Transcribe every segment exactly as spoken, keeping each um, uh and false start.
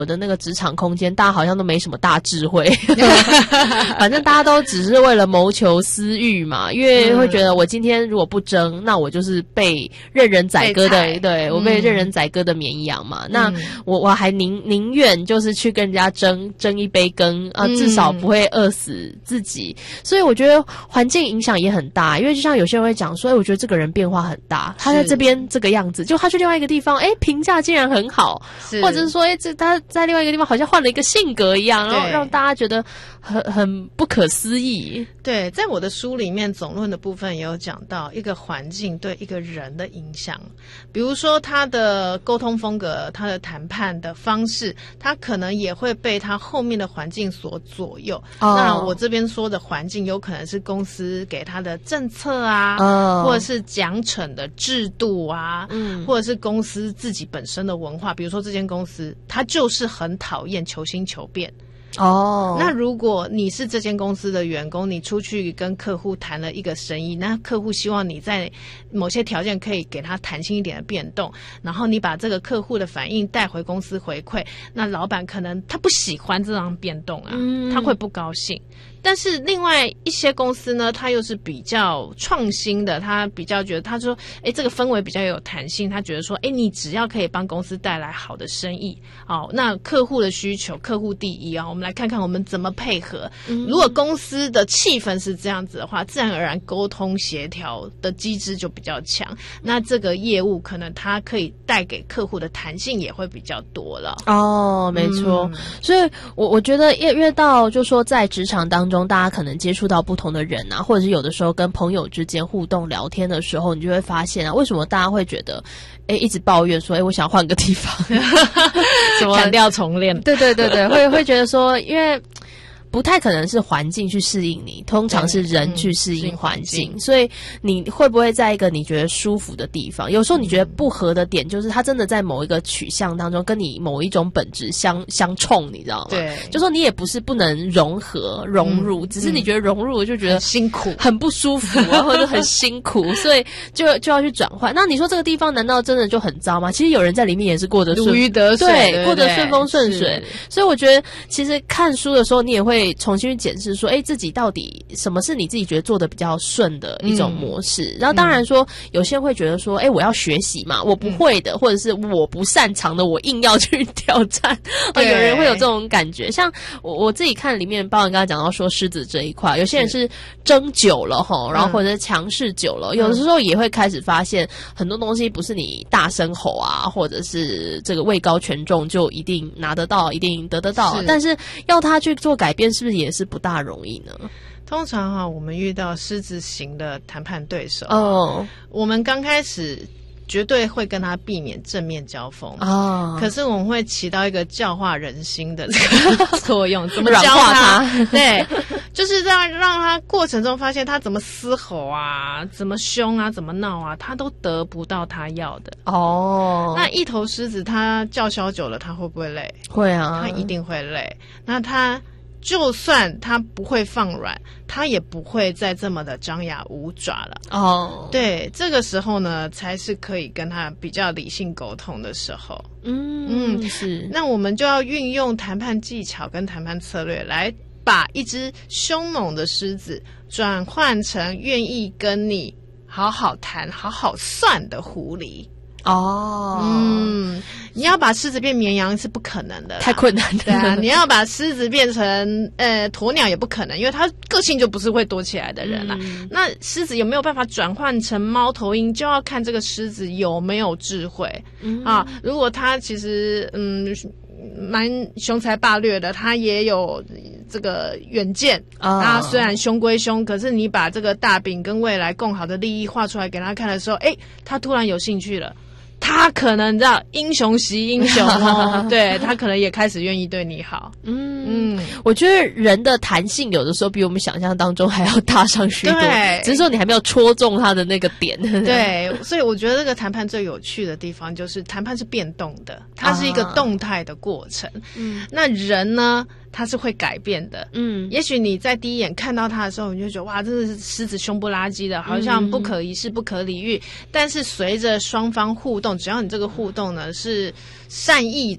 我的那个职场空间，大家好像都没什么大智慧，反正大家都只是为了谋求私欲嘛，因为会觉得我今天如果不争，那我就是被任人宰割的，对、嗯、我被任人宰割的绵羊嘛。嗯、那我我还宁宁愿就是去跟人家争争一杯羹啊、呃，至少不会饿死自己。嗯、所以我觉得环境影响也很大，因为就像有些人会讲说，哎，我觉得这个人变化很大，他在这边这个样子，就他去另外一个地方，哎，评价竟然很好，或者是说，哎，这他。在另外一个地方好像换了一个性格一样，然后让大家觉得很很不可思议。 对，在我的书里面总论的部分也有讲到一个环境对一个人的影响，比如说他的沟通风格，他的谈判的方式，他可能也会被他后面的环境所左右。哦、那我这边说的环境有可能是公司给他的政策啊，哦、或者是奖惩的制度啊，嗯，或者是公司自己本身的文化，比如说这间公司它就是是很讨厌求新求变哦。那如果你是这间公司的员工，你出去跟客户谈了一个生意，那客户希望你在某些条件可以给他弹性一点的变动，然后你把这个客户的反应带回公司回馈，那老板可能他不喜欢这样变动啊，嗯、他会不高兴。但是另外一些公司呢，它又是比较创新的，他比较觉得他说诶这个氛围比较有弹性，他觉得说诶你只要可以帮公司带来好的生意，好，那客户的需求客户第一啊，我们来看看我们怎么配合。嗯、如果公司的气氛是这样子的话，自然而然沟通协调的机制就比较强，那这个业务可能它可以带给客户的弹性也会比较多了。 哦，没错。嗯、所以我我觉得越越到就说在职场当中中大家可能接触到不同的人啊，或者是有的时候跟朋友之间互动聊天的时候，你就会发现啊，为什么大家会觉得诶一直抱怨说诶我想换个地方什么砍掉重练， 对对对对，会会觉得说因为不太可能是环境去适应你，通常是人去适应环境，嗯、所以你会不会在一个你觉得舒服的地方，有时候你觉得不合的点就是它真的在某一个取向当中跟你某一种本质相相冲，你知道吗？ 对， 就说你也不是不能融合融入，嗯、只是你觉得融入就觉得辛苦很不舒服啊，或者很辛苦，所以就就要去转换。那你说这个地方难道真的就很糟吗？其实有人在里面也是过得顺如鱼得水， 对， 对对过得顺风顺水。所以我觉得其实看书的时候你也会重新去检视说，哎，自己到底什么是你自己觉得做的比较顺的一种模式。嗯、然后当然说，有些人会觉得说，哎，我要学习嘛，我不会的，嗯、或者是我不擅长的，我硬要去挑战。哦、有人会有这种感觉。像我我自己看里面，包括刚刚讲到说狮子这一块，有些人是争久了哈，然后或者是强势久了，嗯、有的时候也会开始发现很多东西不是你大声吼啊，或者是这个位高权重就一定拿得到，一定得得到。是但是要他去做改变，是不是也是不大容易呢？ 通常哈、啊，我们遇到狮子型的谈判对手， 哦， 我们刚开始绝对会跟他避免正面交锋哦， 可是我们会起到一个教化人心的这个作用，怎么教他？ 他对，就是让让他过程中发现他怎么嘶吼啊，怎么凶啊，怎么闹啊，他都得不到他要的哦。 那一头狮子他叫嚣久了，他会不会累？ 会啊， 他一定会累。那他就算他不会放软，他也不会再这么的张牙舞爪了。 哦， 对，这个时候呢，才是可以跟他比较理性沟通的时候。 嗯嗯，是。 那我们就要运用谈判技巧跟谈判策略，来把一只凶猛的狮子转换成愿意跟你好好谈、好好算的狐狸。 哦， 嗯，你要把狮子变绵羊是不可能的， 太困难了。 对啊，你要把狮子变成呃鸵鸟也不可能，因为它个性就不是会躲起来的人啦。嗯、那狮子有没有办法转换成猫头鹰，就要看这个狮子有没有智慧、嗯、啊。如果它其实嗯蛮雄才霸略的，他也有这个远见啊。Oh. 虽然凶归凶，可是你把这个大饼跟未来共好的利益画出来给他看的时候，哎，他突然有兴趣了。他可能你知道英雄惜英雄哦，对，他可能也开始愿意对你好。 嗯嗯，我觉得人的弹性有的时候比我们想象当中还要大上许多，只是说你还没有戳中他的那个点。 对，所以我觉得这个谈判最有趣的地方就是谈判是变动的，它是一个动态的过程。嗯、啊，那人呢？他是会改变的，嗯，也许你在第一眼看到他的时候，你就觉得哇，这是狮子凶不拉几的，好像不可一世、不可理喻。但是随着双方互动，只要你这个互动呢是善意的，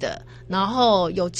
然后有